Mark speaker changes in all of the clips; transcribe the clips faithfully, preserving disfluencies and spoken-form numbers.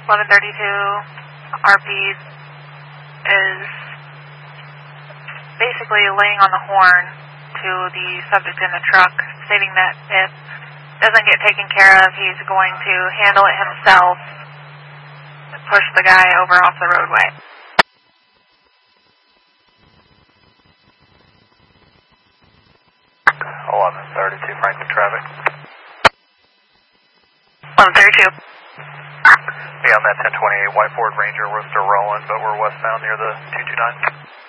Speaker 1: eleven thirty-two, R P is basically laying on the horn to the subject in the truck, stating that if it doesn't get taken care of, he's going to handle it himself and push the guy over off the roadway.
Speaker 2: eleven thirty-two, Franklin traffic.
Speaker 1: eleven thirty-two.
Speaker 2: Yeah, I'm at ten twenty-eight, White Ford Ranger. We're still rolling, but we're westbound near the two two nine.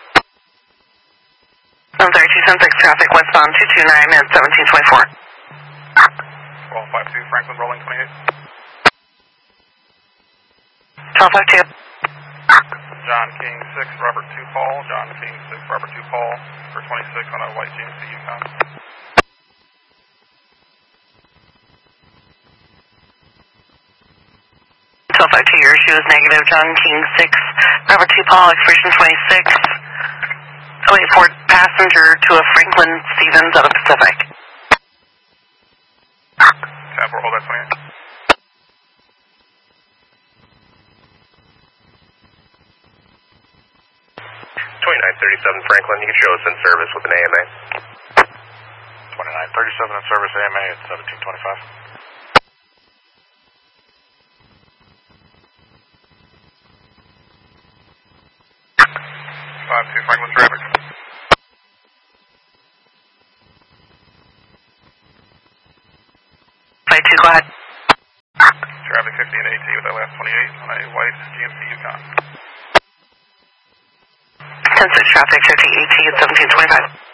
Speaker 1: eleven thirty-two, ten six traffic, westbound two two nine at seventeen twenty-four.
Speaker 2: twelve five two, Franklin rolling twenty-eight.
Speaker 1: twelve five two.
Speaker 2: John King six, Robert two Paul. John King six, Robert two Paul for twenty-six on a white G M C Yukon.
Speaker 1: twelve five two, your issue is negative. John King six, Robert two Paul, expiration twenty-six. Oh wait, Ford passenger to a Franklin Stevens out of Pacific.
Speaker 2: Tab, we'll hold that twenty-eight.
Speaker 3: twenty-nine thirty-seven Franklin, you can show us in service with an A M A.
Speaker 2: twenty-nine thirty-seven in service, A M A at seventeen twenty-five. five two Franklin traffic.
Speaker 1: five two, go ahead.
Speaker 2: Traffic fifty and A T with that last twenty-eight on a white G M C Yukon.
Speaker 1: ten six traffic, fifty A T at seventeen twenty-five.